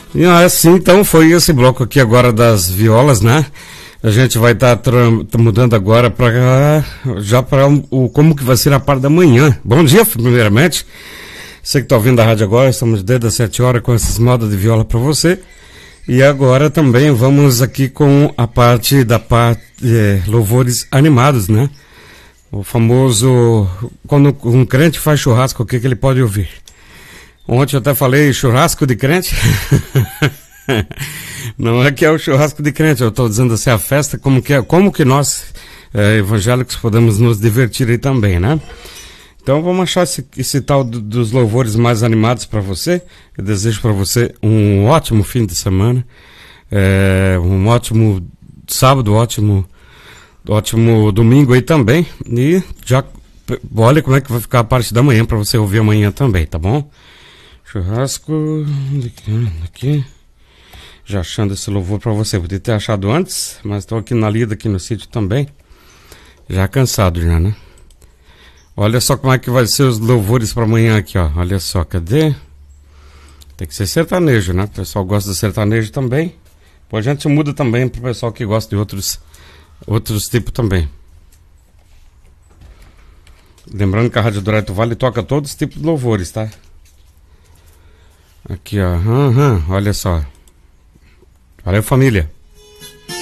E assim, então, foi esse bloco aqui agora das violas, né? A gente vai estar mudando agora para o como que vai ser a parte da manhã. Bom dia, primeiramente. Você que está ouvindo a rádio agora, estamos desde as 7 horas com essas modas de viola para você. E agora também vamos aqui com a parte louvores animados, né? O famoso, quando um crente faz churrasco, o que ele pode ouvir? Ontem eu até falei churrasco de crente. Não é que é o churrasco de crente, eu estou dizendo assim, a festa, como que nós, evangélicos, podemos nos divertir aí também, né? Então vamos achar esse tal dos louvores mais animados para você. Eu desejo para você um ótimo fim de semana, um ótimo sábado, ótimo domingo aí também. E já olha como é que vai ficar a parte da manhã para você ouvir amanhã também, tá bom? Churrasco aqui. Já achando esse louvor para você. Podia ter achado antes, mas estou aqui na lida aqui no sítio também. Já cansado já, né? Olha só como é que vai ser os louvores para amanhã aqui, ó. Olha só, cadê? Tem que ser sertanejo, né? O pessoal gosta de sertanejo também. Depois a gente muda também pro pessoal que gosta de outros tipos também. Lembrando que a Rádio Dourado Vale toca todos os tipos de louvores, tá? Aqui, ó. Olha só. Valeu, família.